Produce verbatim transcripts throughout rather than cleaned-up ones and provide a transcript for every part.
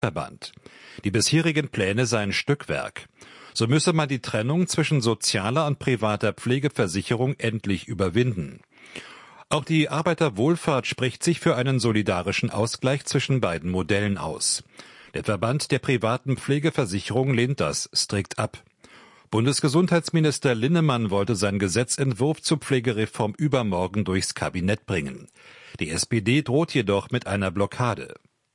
Verband. Die bisherigen Pläne seien Stückwerk. So müsse man die Trennung zwischen sozialer und privater Pflegeversicherung endlich überwinden. Auch die Arbeiterwohlfahrt spricht sich für einen solidarischen Ausgleich zwischen beiden Modellen aus. Der Verband der privaten Pflegeversicherung lehnt das strikt ab. Bundesgesundheitsminister Linnemann wollte seinen Gesetzentwurf zur Pflegereform übermorgen durchs Kabinett bringen. Die S P D droht jedoch mit einer Blockade.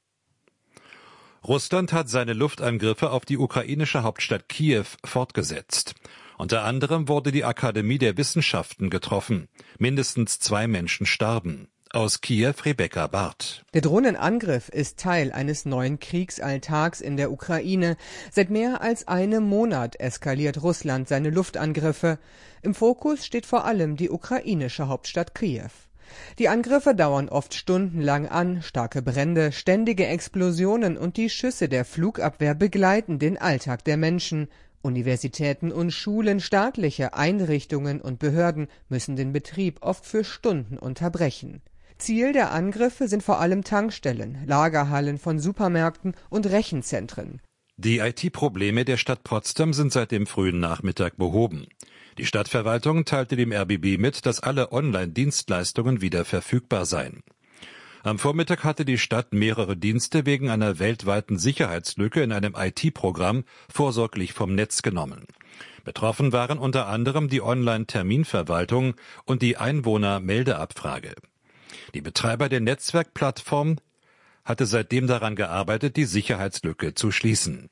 Russland hat seine Luftangriffe auf die ukrainische Hauptstadt Kiew fortgesetzt. Unter anderem wurde die Akademie der Wissenschaften getroffen. Mindestens zwei Menschen starben. Aus Kiew Rebecca Barth. Der Drohnenangriff ist Teil eines neuen Kriegsalltags in der Ukraine. Seit mehr als einem Monat eskaliert Russland seine Luftangriffe. Im Fokus steht vor allem die ukrainische Hauptstadt Kiew. Die Angriffe dauern oft stundenlang an, starke Brände, ständige Explosionen und die Schüsse der Flugabwehr begleiten den Alltag der Menschen. Universitäten und Schulen, staatliche Einrichtungen und Behörden müssen den Betrieb oft für Stunden unterbrechen. Ziel der Angriffe sind vor allem Tankstellen, Lagerhallen von Supermärkten und Rechenzentren. Die I T-Probleme der Stadt Potsdam sind seit dem frühen Nachmittag behoben. Die Stadtverwaltung teilte dem R B B mit, dass alle Online-Dienstleistungen wieder verfügbar seien. Am Vormittag hatte die Stadt mehrere Dienste wegen einer weltweiten Sicherheitslücke in einem I T-Programm vorsorglich vom Netz genommen. Betroffen waren unter anderem die Online-Terminverwaltung und die Einwohnermeldeabfrage. Die Betreiber der Netzwerkplattform hatte seitdem daran gearbeitet, die Sicherheitslücke zu schließen.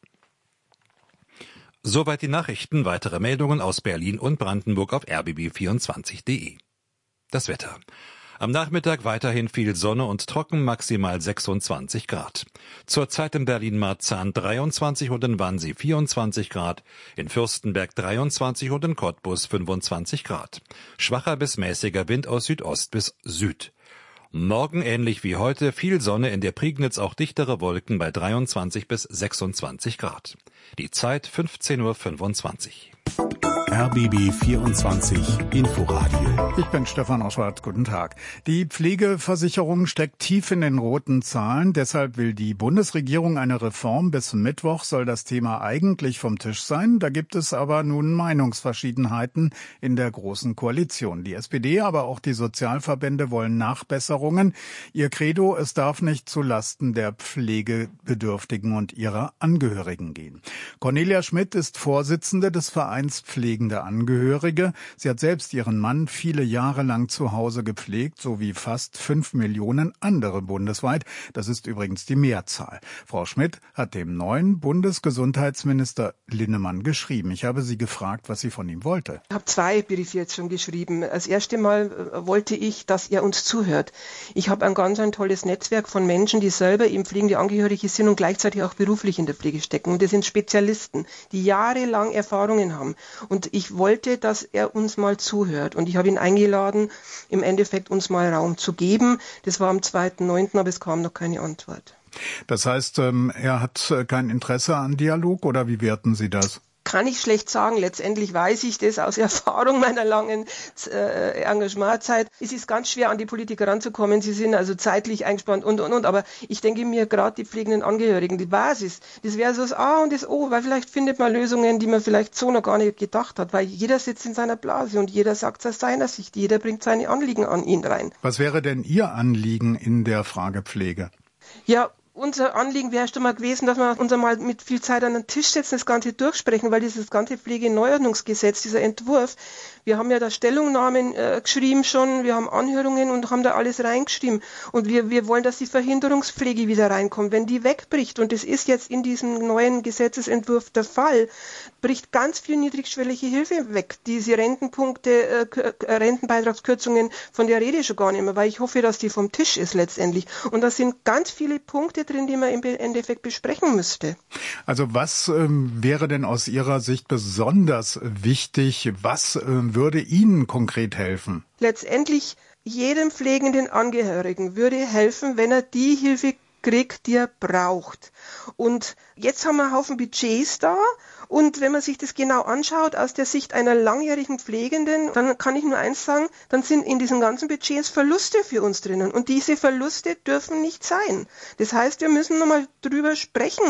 Soweit die Nachrichten. Weitere Meldungen aus Berlin und Brandenburg auf r b b vierundzwanzig punkt de. Das Wetter. Am Nachmittag weiterhin viel Sonne und trocken, maximal sechsundzwanzig Grad. Zurzeit in Berlin-Marzahn dreiundzwanzig und in Wannsee vierundzwanzig Grad, in Fürstenberg dreiundzwanzig und in Cottbus fünfundzwanzig Grad. Schwacher bis mäßiger Wind aus Südost bis Süd. Morgen ähnlich wie heute viel Sonne, in der Prignitz auch dichtere Wolken bei dreiundzwanzig bis sechsundzwanzig Grad. Die Zeit fünfzehn Uhr fünfundzwanzig. R B B vierundzwanzig Inforadio. Ich bin Stefan Oschwart. Guten Tag. Die Pflegeversicherung steckt tief in den roten Zahlen. Deshalb will die Bundesregierung eine Reform. Bis Mittwoch soll das Thema eigentlich vom Tisch sein. Da gibt es aber nun Meinungsverschiedenheiten in der Großen Koalition. Die S P D, aber auch die Sozialverbände wollen Nachbesserungen. Ihr Credo, es darf nicht zu Lasten der Pflegebedürftigen und ihrer Angehörigen gehen. Cornelia Schmidt ist Vorsitzende des Vereins Pflegende Angehörige. Sie hat selbst ihren Mann viele Jahre lang zu Hause gepflegt, so wie fast fünf Millionen andere bundesweit. Das ist übrigens die Mehrzahl. Frau Schmidt hat dem neuen Bundesgesundheitsminister Linnemann geschrieben. Ich habe sie gefragt, was sie von ihm wollte. Ich habe zwei Briefe jetzt schon geschrieben. Das erste Mal wollte ich, dass er uns zuhört. Ich habe ein ganz ein tolles Netzwerk von Menschen, die selber eben pflegende Angehörige sind und gleichzeitig auch beruflich in der Pflege stecken. Und das sind Spezialisten, die jahrelang Erfahrungen haben. Und ich wollte, dass er uns mal zuhört. Und ich habe ihn eingeladen, im Endeffekt uns mal Raum zu geben. Das war am zweiten neunten, aber es kam noch keine Antwort. Das heißt, er hat kein Interesse an Dialog, oder wie werten Sie das? Kann ich schlecht sagen. Letztendlich weiß ich das aus Erfahrung meiner langen äh, Engagementzeit. Es ist ganz schwer, an die Politiker ranzukommen. Sie sind also zeitlich eingespannt und, und, und. Aber ich denke mir, gerade die pflegenden Angehörigen, die Basis, das wäre so das A und das O, weil vielleicht findet man Lösungen, die man vielleicht so noch gar nicht gedacht hat. Weil jeder sitzt in seiner Blase und jeder sagt aus seiner Sicht. Jeder bringt seine Anliegen an ihn rein. Was wäre denn Ihr Anliegen in der Frage Pflege? Ja, unser Anliegen wäre schon mal gewesen, dass wir uns einmal mit viel Zeit an den Tisch setzen, das Ganze durchsprechen, weil dieses ganze Pflegeneuordnungsgesetz, dieser Entwurf, wir haben ja da Stellungnahmen äh, geschrieben schon, wir haben Anhörungen und haben da alles reingeschrieben. Und wir, wir wollen, dass die Verhinderungspflege wieder reinkommt. Wenn die wegbricht, und das ist jetzt in diesem neuen Gesetzesentwurf der Fall, bricht ganz viel niedrigschwellige Hilfe weg. Diese Rentenpunkte, äh, Rentenbeitragskürzungen, von der rede ich schon gar nicht mehr, weil ich hoffe, dass die vom Tisch ist letztendlich. Und da sind ganz viele Punkte drin, die man im Endeffekt besprechen müsste. Also was ähm, wäre denn aus Ihrer Sicht besonders wichtig? Was ähm, würde Ihnen konkret helfen? Letztendlich jedem pflegenden Angehörigen würde helfen, wenn er die Hilfe kriegt, die er braucht. Und jetzt haben wir einen Haufen Budgets da. Und wenn man sich das genau anschaut, aus der Sicht einer langjährigen Pflegenden, dann kann ich nur eins sagen, dann sind in diesen ganzen Budgets Verluste für uns drinnen. Und diese Verluste dürfen nicht sein. Das heißt, wir müssen nochmal drüber sprechen.